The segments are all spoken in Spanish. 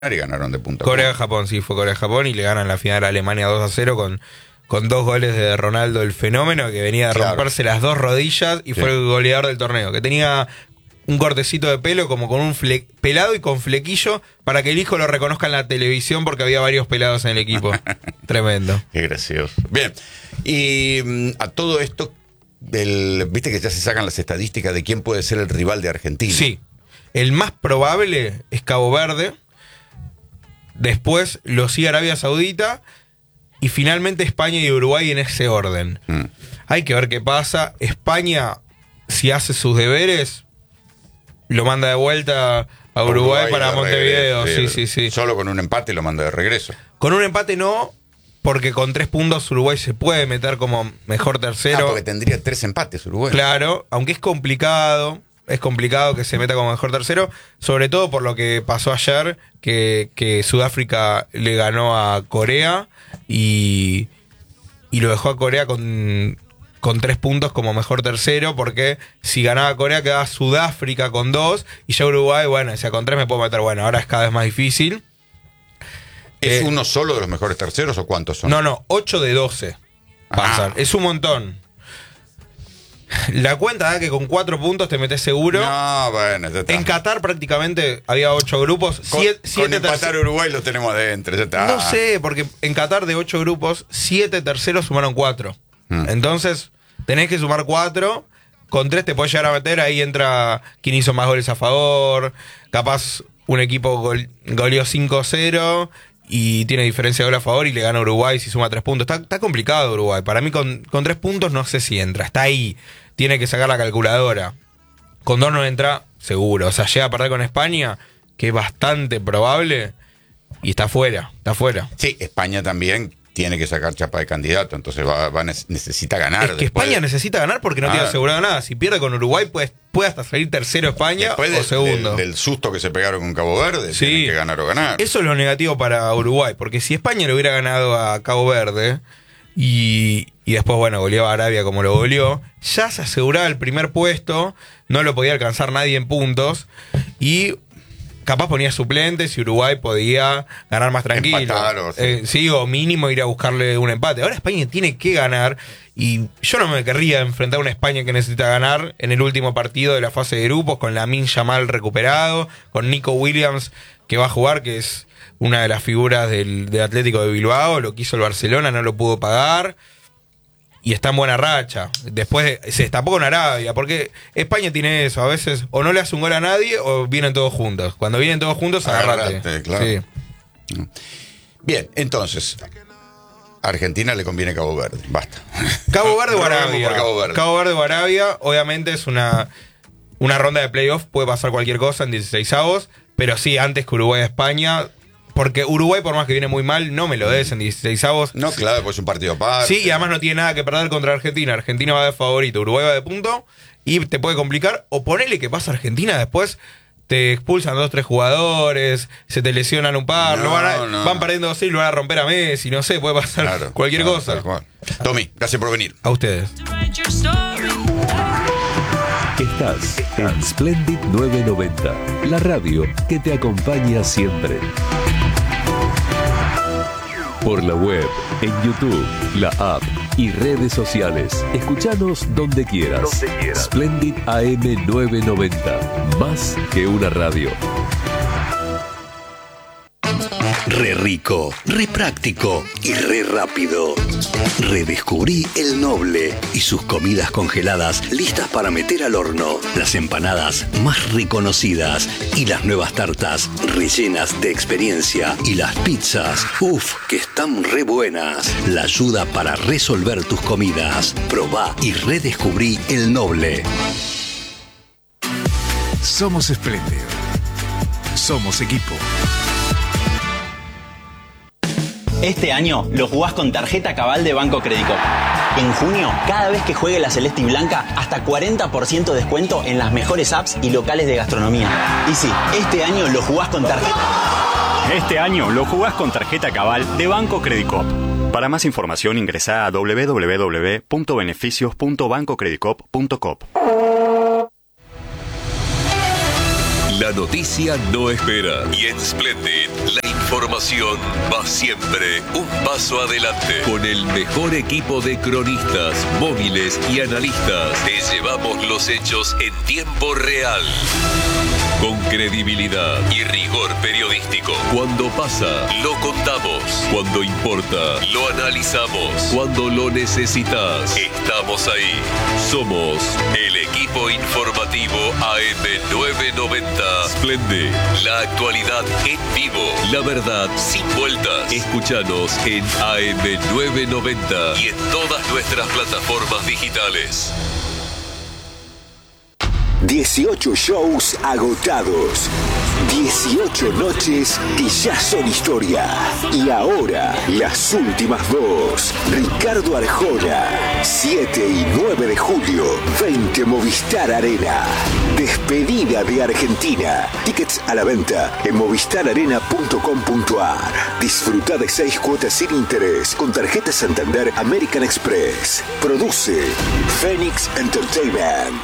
y ganaron de punta. Corea-Japón, sí, fue Corea-Japón y le ganan la final a Alemania 2-0 con 2 goles de Ronaldo el Fenómeno, que venía de romperse las 2 rodillas y fue el goleador del torneo, que tenía un cortecito de pelo como con un pelado y con flequillo para que el hijo lo reconozca en la televisión porque había varios pelados en el equipo. Tremendo. Qué gracioso. Bien, y a todo esto, viste que ya se sacan las estadísticas de quién puede ser el rival de Argentina. Sí, el más probable es Cabo Verde, después lo sigue Arabia Saudita y finalmente España y Uruguay en ese orden. Hay que ver qué pasa. España, si hace sus deberes, lo manda de vuelta a Uruguay para Montevideo. Sí. Solo con un empate lo manda de regreso. Con un empate no, porque con 3 puntos Uruguay se puede meter como mejor tercero. Porque tendría 3 empates Uruguay. Claro, aunque es complicado que se meta como mejor tercero, sobre todo por lo que pasó ayer, que Sudáfrica le ganó a Corea y lo dejó a Corea con 3 puntos como mejor tercero, porque si ganaba Corea quedaba Sudáfrica con 2 y ya Uruguay, bueno, decía con 3 me puedo meter, bueno, ahora es cada vez más difícil. ¿Es uno solo de los mejores terceros o cuántos son? No, 8 de 12 pasan, es un montón. La cuenta da que con 4 puntos te metes seguro. No, bueno, ya está. En Qatar prácticamente había 8 grupos. Con empatar Uruguay lo tenemos adentro, ya está. No sé, porque en Qatar de 8 grupos, 7 terceros sumaron 4. Entonces, tenés que sumar 4. Con 3 te podés llegar a meter. Ahí entra quien hizo más goles a favor. Capaz un equipo goleó 5-0 y tiene diferencia de gol a favor y le gana a Uruguay si suma 3 puntos. Está complicado Uruguay. Para mí con 3 puntos no sé si entra. Está ahí. Tiene que sacar la calculadora. Con 2 no entra, seguro. O sea, llega a perder con España, que es bastante probable, y está fuera. Sí, España también tiene que sacar chapa de candidato, entonces necesita ganar. Es que España necesita ganar porque no tiene asegurado nada. Si pierde con Uruguay, puede hasta salir tercero España o segundo. Del susto que se pegaron con Cabo Verde, tienen que ganar o ganar. Eso es lo negativo para Uruguay, porque si España le hubiera ganado a Cabo Verde y después, bueno, goleaba a Arabia como lo goleó, ya se aseguraba el primer puesto, no lo podía alcanzar nadie en puntos y capaz ponía suplentes y Uruguay podía ganar más tranquilo. Empatar, o mínimo ir a buscarle un empate. Ahora España tiene que ganar y yo no me querría enfrentar a una España que necesita ganar en el último partido de la fase de grupos, con Lamine Yamal recuperado, con Nico Williams que va a jugar, que es una de las figuras del Atlético de Bilbao. Lo que hizo el Barcelona no lo pudo pagar y está en buena racha. Después se destapó con Arabia, porque España tiene eso, a veces o no le hace un gol a nadie o vienen todos juntos. Cuando vienen todos juntos, agárrate. Claro. Sí. Bien, entonces Argentina le conviene Cabo Verde, basta. Cabo Verde o Arabia. Cabo Verde o Arabia, obviamente es una ronda de playoff, puede pasar cualquier cosa en 16avos, pero sí, antes que Uruguay-España. Porque Uruguay, por más que viene muy mal, no me lo des en 16avos. No, claro, pues es un partido aparte. Sí, y además no tiene nada que perder contra Argentina. Argentina va de favorito, Uruguay va de punto y te puede complicar. O ponele que pasa Argentina, después te expulsan 2-3 jugadores, se te lesionan un par, van perdiendo 2 y lo van a romper a Messi, no sé, puede pasar cualquier cosa. Tommy, gracias por venir. A ustedes. Estás en Splendid 990, la radio que te acompaña siempre. Por la web, en YouTube, la app y redes sociales. Escuchanos donde quieras. Splendid AM 990, más que una radio. Re rico, re práctico y re rápido. Redescubrí El Noble y sus comidas congeladas listas para meter al horno. Las empanadas más reconocidas y las nuevas tartas rellenas de experiencia. Y las pizzas, que están re buenas. La ayuda para resolver tus comidas. Probá y redescubrí El Noble. Somos espléndido. Somos equipo. Este año lo jugás con tarjeta Cabal de Banco Credicop. En junio, cada vez que juegue la Celeste y Blanca, hasta 40% de descuento en las mejores apps y locales de gastronomía. Y sí, este año lo jugás con tarjeta. Este año lo jugás con tarjeta Cabal de Banco Credicop. Para más información ingresá a www.beneficios.bancocredicop.com. La noticia no espera. Y en Splendid, la información va siempre un paso adelante. Con el mejor equipo de cronistas, móviles y analistas, te llevamos los hechos en tiempo real. Con credibilidad y rigor periodístico. Cuando pasa, lo contamos. Cuando importa, lo analizamos. Cuando lo necesitas, estamos ahí. Somos el equipo informativo AM990. Splendid, la actualidad en vivo. La verdad sin vueltas. Escúchanos en AM990 y en todas nuestras plataformas digitales. 18 shows agotados. 18 noches que ya son historia. Y ahora, las últimas dos. Ricardo Arjona, 7 y 9 de julio, 20 Movistar Arena. Despedida de Argentina. Tickets a la venta en movistararena.com.ar. Disfruta de 6 cuotas sin interés con tarjeta Santander American Express. Produce Phoenix Entertainment.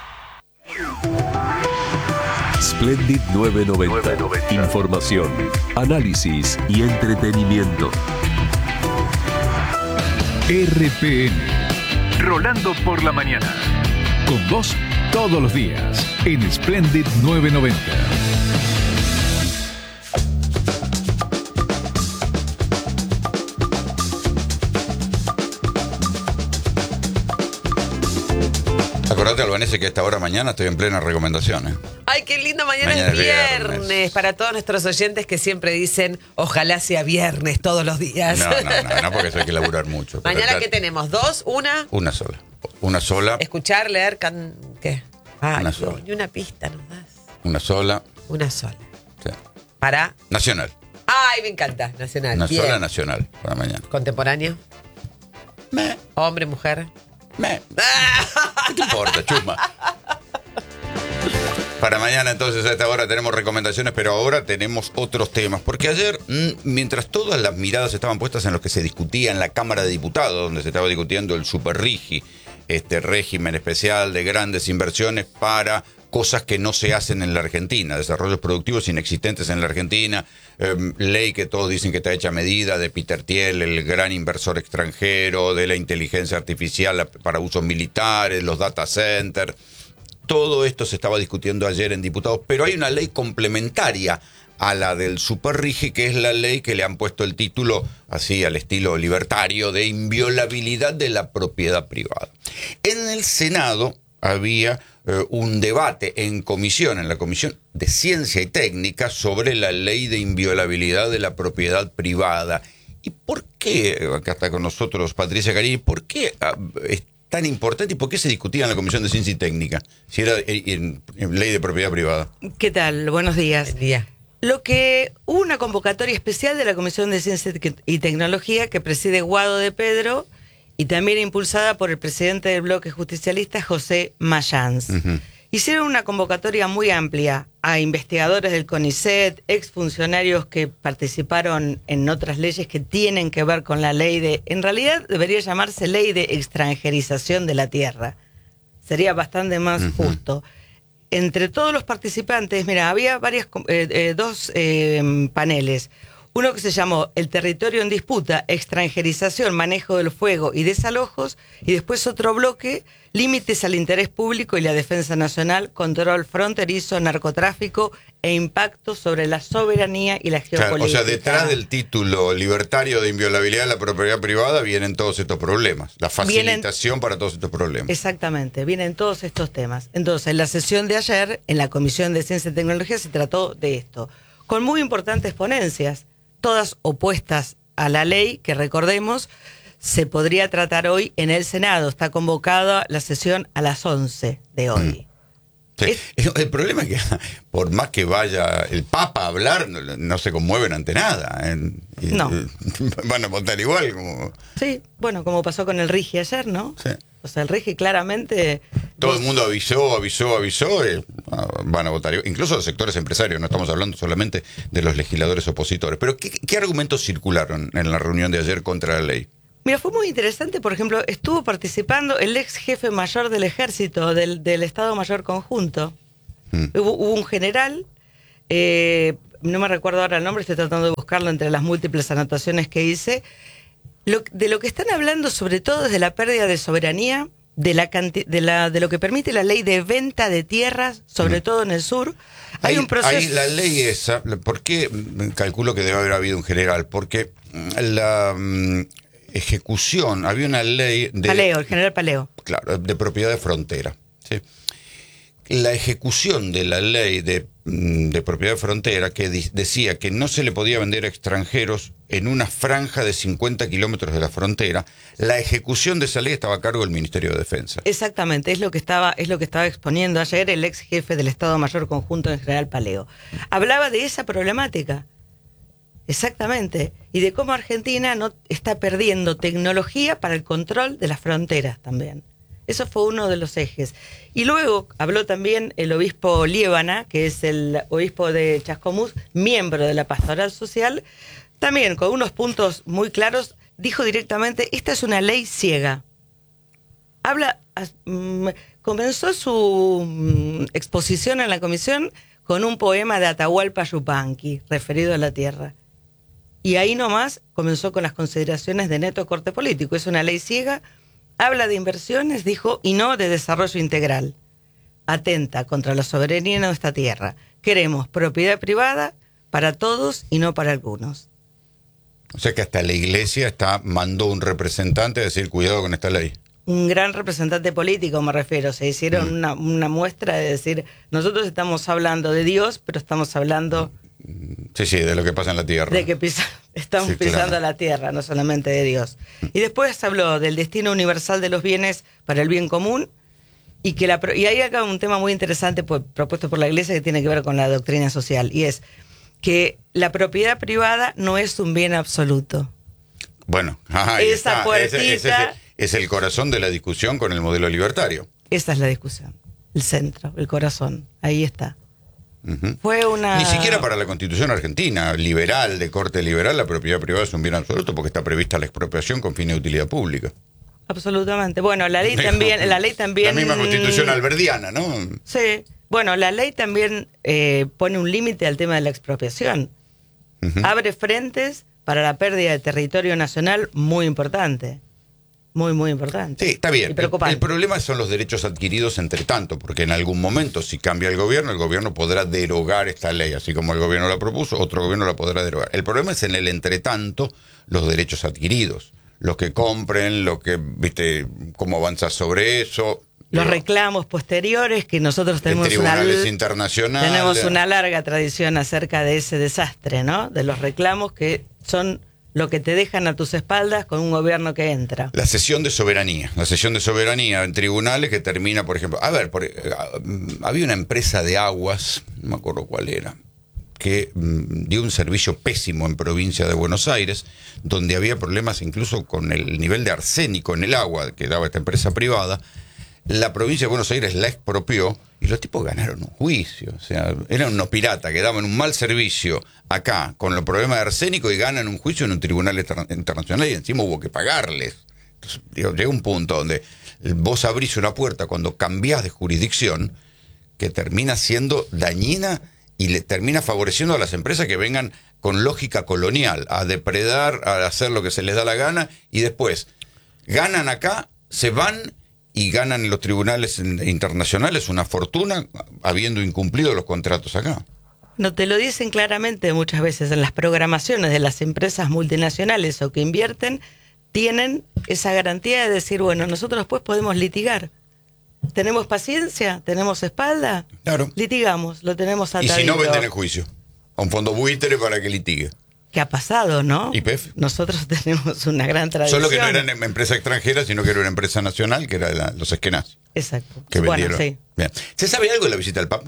Splendid 990. Información, análisis y entretenimiento. RPN. Rolando por la mañana. Con vos todos los días en Splendid 990. Acordate, Albanese, que a esta hora mañana estoy en plena recomendación. Ay, qué lindo, mañana es viernes. Para todos nuestros oyentes que siempre dicen, ojalá sea viernes todos los días. No, porque eso hay que laburar mucho. Mañana, ¿qué tenemos? ¿2? ¿Una? Una sola. Una sola. Escuchar, leer, ¿qué? Una sola. Ni una pista nos das. Una sola. Una sola. Sí. ¿Para? Nacional. Ay, me encanta. Nacional. Una Bien. sola nacional para mañana. ¿Contemporáneo? ¿Hombre, mujer? ¿Qué te importa, chusma? Para mañana, entonces, a esta hora tenemos recomendaciones, pero ahora tenemos otros temas. Porque ayer, mientras todas las miradas estaban puestas en lo que se discutía en la Cámara de Diputados, donde se estaba discutiendo el superrigi, este régimen especial de grandes inversiones para cosas que no se hacen en la Argentina, desarrollos productivos inexistentes en la Argentina, ley que todos dicen que está hecha a medida de Peter Thiel, el gran inversor extranjero, de la inteligencia artificial para usos militares, los data centers. Todo esto se estaba discutiendo ayer en diputados, pero hay una ley complementaria a la del superrigi, que es la ley que le han puesto el título, así al estilo libertario, de inviolabilidad de la propiedad privada. En el Senado había un debate en la Comisión de Ciencia y Técnica, sobre la ley de inviolabilidad de la propiedad privada. ¿Y por qué, acá está con nosotros Patricia Carini, por qué es tan importante y por qué se discutía en la Comisión de Ciencia y Técnica, si era en ley de propiedad privada? ¿Qué tal? Buenos días. Buen día. Hubo una convocatoria especial de la Comisión de Ciencia y Tecnología que preside Guado de Pedro y también impulsada por el presidente del bloque justicialista, José Mayans. Uh-huh. Hicieron una convocatoria muy amplia a investigadores del CONICET, exfuncionarios que participaron en otras leyes que tienen que ver con la ley de... En realidad debería llamarse ley de extranjerización de la tierra. Sería bastante más justo. Entre todos los participantes, mira, había dos paneles. Uno que se llamó El territorio en disputa, extranjerización, manejo del fuego y desalojos, y después otro bloque, límites al interés público y la defensa nacional, control fronterizo, narcotráfico e impacto sobre la soberanía y la geopolítica. Claro, o sea, detrás del título libertario de inviolabilidad de la propiedad privada vienen todos estos problemas, la facilitación para todos estos problemas. Exactamente, vienen todos estos temas. Entonces, en la sesión de ayer, en la Comisión de Ciencia y Tecnología, se trató de esto, con muy importantes ponencias, todas opuestas a la ley, que recordemos, se podría tratar hoy en el Senado. Está convocada la sesión a las 11 de hoy. Sí. El problema es que por más que vaya el Papa a hablar, no se conmueven ante nada. No. Van a votar igual. Como... Sí, bueno, como pasó con el RIGI ayer, ¿no? Sí. O sea, el RIGI claramente... Todo el mundo avisó, van a votar igual. Incluso los sectores empresarios, no estamos hablando solamente de los legisladores opositores. Pero ¿qué argumentos circularon en la reunión de ayer contra la ley? Mira, fue muy interesante, por ejemplo, estuvo participando el ex jefe mayor del ejército, del Estado Mayor Conjunto, Hubo un general, no me recuerdo ahora el nombre, estoy tratando de buscarlo entre las múltiples anotaciones que hice. De lo que están hablando sobre todo es de la pérdida de soberanía, de lo que permite la ley de venta de tierras, sobre todo en el sur. Hay un proceso. La ley esa, ¿por qué calculo que debe haber habido un general? Porque la ejecución, había una ley de... Paleo, el general Paleo. Claro, de propiedad de frontera. ¿Sí? La ejecución de la ley de propiedad de frontera que decía que no se le podía vender a extranjeros en una franja de 50 kilómetros de la frontera, la ejecución de esa ley estaba a cargo del Ministerio de Defensa. Exactamente, es lo que estaba exponiendo ayer el ex jefe del Estado Mayor Conjunto del general Paleo. Hablaba de esa problemática. Exactamente. Y de cómo Argentina no está perdiendo tecnología para el control de las fronteras también. Eso fue uno de los ejes. Y luego habló también el obispo Liébana, que es el obispo de Chascomús, miembro de la Pastoral Social, también con unos puntos muy claros, dijo directamente, esta es una ley ciega. Comenzó su exposición en la comisión con un poema de Atahualpa Yupanqui, referido a la tierra. Y ahí nomás comenzó con las consideraciones de neto corte político. Es una ley ciega. Habla de inversiones, dijo, y no de desarrollo integral. Atenta contra la soberanía de nuestra tierra. Queremos propiedad privada para todos y no para algunos. O sea que hasta la iglesia mandó un representante a decir, cuidado con esta ley. Un gran representante político, me refiero. Se hicieron una muestra de decir, nosotros estamos hablando de Dios, pero estamos hablando... Sí, de lo que pasa en la tierra. De que estamos pisando la tierra, no solamente de Dios. Y después habló del destino universal de los bienes para el bien común, y hay acá un tema muy interesante propuesto por la Iglesia que tiene que ver con la doctrina social, y es que la propiedad privada no es un bien absoluto. Bueno, esa puertita... Es el corazón de la discusión con el modelo libertario. Esa es la discusión, el centro, el corazón, ahí está. Fue Ni siquiera para la Constitución argentina, liberal, de corte liberal, la propiedad privada es un bien absoluto porque está prevista la expropiación con fines de utilidad pública. Absolutamente. Bueno, la ley también... La misma Constitución alberdiana, ¿no? Sí. Bueno, la ley también pone un límite al tema de la expropiación. Abre frentes para la pérdida de territorio nacional muy importante. Muy, muy importante. Sí, está bien. Y preocupante. El problema son los derechos adquiridos entre tanto, porque en algún momento, si cambia el gobierno podrá derogar esta ley, así como el gobierno la propuso, otro gobierno la podrá derogar. El problema es en el entretanto los derechos adquiridos, los que compren, cómo avanzar sobre eso. Los reclamos posteriores, que nosotros tenemos tribunales internacionales. Tenemos una larga tradición acerca de ese desastre, ¿no? De los reclamos que son lo que te dejan a tus espaldas con un gobierno que entra. La cesión de soberanía en tribunales que termina, por ejemplo... había una empresa de aguas, no me acuerdo cuál era, que dio un servicio pésimo en provincia de Buenos Aires, donde había problemas incluso con el nivel de arsénico en el agua que daba esta empresa privada. La provincia de Buenos Aires la expropió y los tipos ganaron un juicio. O sea, eran unos piratas que daban un mal servicio acá con los problemas de arsénico y ganan un juicio en un tribunal internacional y encima hubo que pagarles. Entonces, llega un punto donde vos abrís una puerta cuando cambiás de jurisdicción que termina siendo dañina y le termina favoreciendo a las empresas que vengan con lógica colonial a depredar, a hacer lo que se les da la gana y después ganan acá, se van y ganan en los tribunales internacionales una fortuna habiendo incumplido los contratos acá. No te lo dicen claramente muchas veces en las programaciones de las empresas multinacionales o que invierten, tienen esa garantía de decir, bueno, nosotros después podemos litigar. ¿Tenemos paciencia? ¿Tenemos espalda? Claro. Litigamos, lo tenemos atadito. Y si no, venden el juicio a un fondo buitre para que litigue. ¿Qué ha pasado, no? YPF. Nosotros tenemos una gran tradición. Solo que no eran empresa extranjera, sino que era una empresa nacional, que era los Esquenaz. Exacto. Que vendieron. Bueno, sí. Bien. ¿Se sabe algo de la visita del Papa?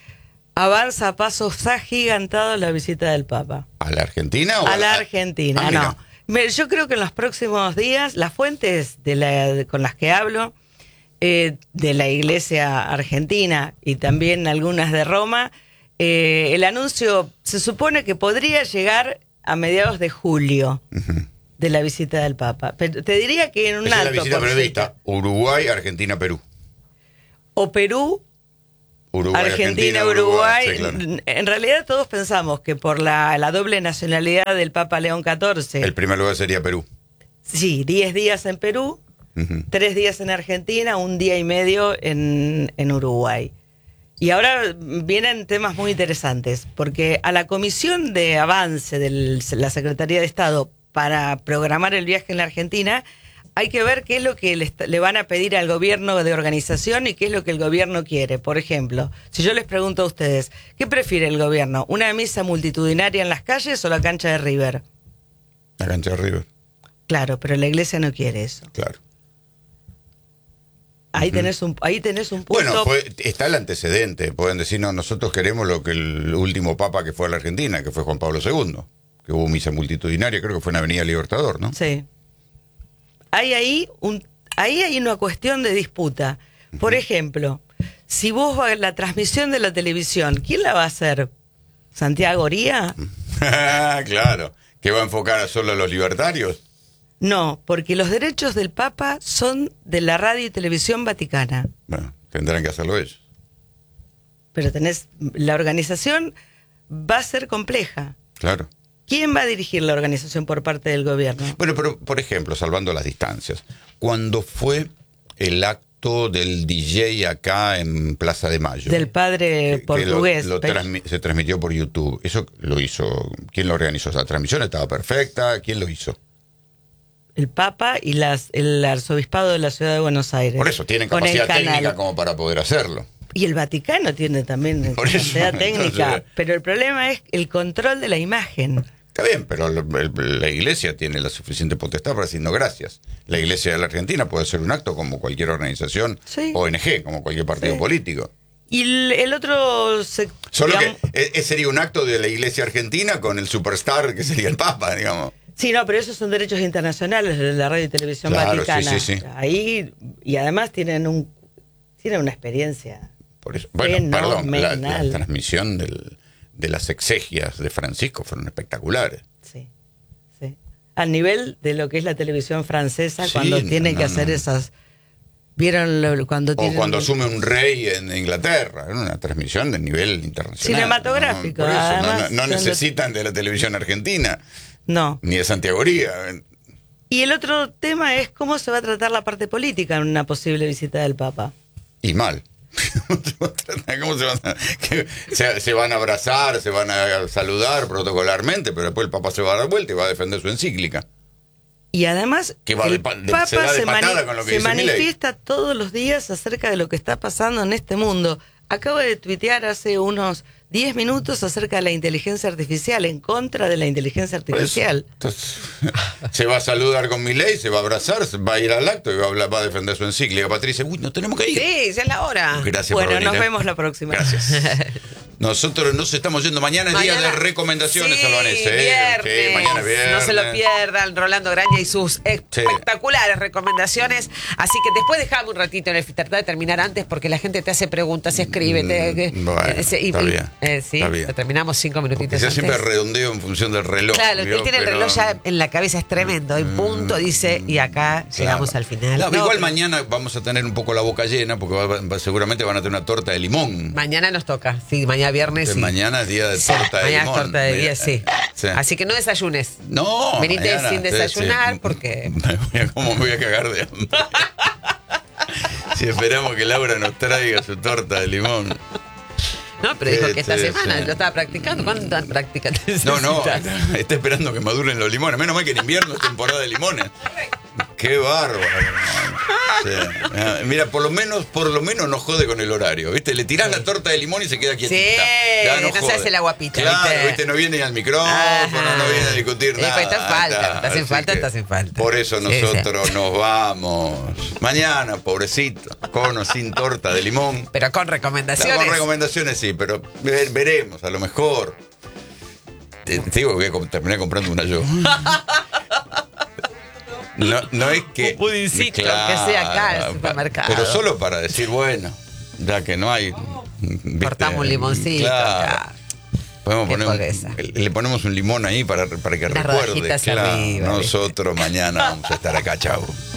Avanza a pasos agigantados la visita del Papa. ¿A la Argentina? A la Argentina, no. Yo creo que en los próximos días, las fuentes con las que hablo, de la Iglesia Argentina y también algunas de Roma, el anuncio se supone que podría llegar a mediados de julio de la visita del Papa. Pero te diría que en un alto. Es la visita prevista, Uruguay, Argentina, Perú. O Perú Uruguay, Argentina, Uruguay. Sí, claro. En realidad todos pensamos que por la doble nacionalidad del Papa León XIV. El primer lugar sería Perú. Sí, 10 días en Perú, 3 días en Argentina, 1 día y medio en Uruguay. Y ahora vienen temas muy interesantes, porque a la Comisión de Avance de la Secretaría de Estado para programar el viaje en la Argentina, hay que ver qué es lo que le van a pedir al gobierno de organización y qué es lo que el gobierno quiere. Por ejemplo, si yo les pregunto a ustedes, ¿qué prefiere el gobierno? ¿Una misa multitudinaria en las calles o la cancha de River? La cancha de River. Claro, pero la iglesia no quiere eso. Claro. Ahí tenés un punto. Bueno, está el antecedente. Pueden decir, no, nosotros queremos lo que el último papa que fue a la Argentina, que fue Juan Pablo II, que hubo misa multitudinaria, creo que fue en Avenida Libertador, ¿no? Sí. Ahí hay una cuestión de disputa. Por ejemplo, si vos vas a la transmisión de la televisión, ¿quién la va a hacer? ¿Santiago Oría? Claro. ¿Que va a enfocar solo a los libertarios? No, porque los derechos del Papa son de la Radio y Televisión Vaticana. Bueno, tendrán que hacerlo ellos. Pero la organización va a ser compleja. Claro. ¿Quién va a dirigir la organización por parte del gobierno? Bueno, pero por ejemplo, salvando las distancias, cuando fue el acto del DJ acá en Plaza de Mayo, del padre portugués, se transmitió por YouTube. Eso lo hizo. ¿Quién lo organizó? ¿La transmisión estaba perfecta? ¿Quién lo hizo? El Papa y el Arzobispado de la Ciudad de Buenos Aires. Por eso tienen capacidad técnica como para poder hacerlo. Y el Vaticano tiene también capacidad técnica. Entonces, pero el problema es el control de la imagen. Está bien, pero la iglesia tiene la suficiente potestad para decir no gracias. La iglesia de la Argentina puede hacer un acto como cualquier organización, sí, ONG, como cualquier partido político. Y el otro... Solo que sería un acto de la iglesia argentina con el superstar que sería el Papa, digamos. Sí, no, pero esos son derechos internacionales de la radio y televisión vaticana. Sí. Ahí, y además tienen una experiencia. Por eso, bueno, perdón, la transmisión de las exegias de Francisco fueron espectaculares. Sí. Al nivel de lo que es la televisión francesa, cuando tienen que hacer esas... ¿Vieron cuando tienen... O cuando asume un rey en Inglaterra, una transmisión de nivel internacional. Cinematográfico. Por eso, además, no necesitan de la televisión argentina. No. Ni de Santiago Oría. Y el otro tema es cómo se va a tratar la parte política en una posible visita del Papa. Y mal. ¿Cómo se van a abrazar, se van a saludar protocolarmente, pero después el Papa se va a dar vuelta y va a defender su encíclica? Y además el Papa se manifiesta manifiesta todos los días acerca de lo que está pasando en este mundo. Acabo de tuitear hace unos 10 minutos acerca de la inteligencia artificial, en contra de la inteligencia artificial. Entonces, se va a saludar con Milei, se va a abrazar, va a ir al acto y va a defender su encíclica. Patricia, nos tenemos que ir. Sí, ya es la hora. Gracias por venir. Nos vemos la próxima. Gracias. Nosotros nos estamos yendo. Mañana es día de recomendaciones, Albanese. Viernes. Sí, mañana viernes. No se lo pierdan, Rolando Graña y sus espectaculares recomendaciones. Así que después dejamos un ratito en el tratar de terminar antes porque la gente te hace preguntas, escribe. Bueno, está bien. Sí, lo terminamos 5 minutitos yo antes. siempre redondeo en función del reloj. Claro, él tiene el reloj ya en la cabeza, es tremendo. En punto dice, y acá llegamos al final. Igual mañana vamos a tener un poco la boca llena porque seguramente van a tener una torta de limón. Mañana nos toca, sí, mañana viernes. Sí. Mañana es día de torta de limón. Mañana es torta de día, sí. Así que no desayunes. No. Venite sin desayunar porque... Me voy a cagar de hambre. Si esperamos que Laura nos traiga su torta de limón. No, pero dijo que esta semana lo estaba practicando. ¿Cuánta práctica necesitas? No, está esperando que maduren los limones. Menos mal que en invierno es temporada de limones. Qué bárbaro. Sí. Mira, por lo menos nos jode con el horario, ¿viste? Le tirás la torta de limón y se queda quietita. Sí, no se hace la guapita. Claro, ¿viste? No viene al micrófono, no viene a discutir nada. Pues te hacen falta. Por eso nosotros nos vamos. Mañana, pobrecito, con o sin torta de limón. Pero con recomendaciones. Con recomendaciones sí, pero veremos, a lo mejor. Te digo que voy a terminar comprando una yo. No es que... Un pudincito, que sea acá en el supermercado. Pero solo para decir, bueno, ya que no hay... Cortamos un limoncito. Claro. Podemos le ponemos un limón ahí para que recuerde. Claro, nosotros mañana vamos a estar acá, chau.